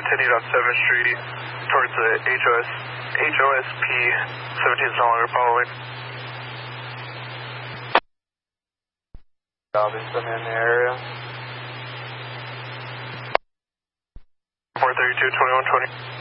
continued on 7th Street towards the HOSP 17 is no longer following. Robinson in the area. 432, 2120.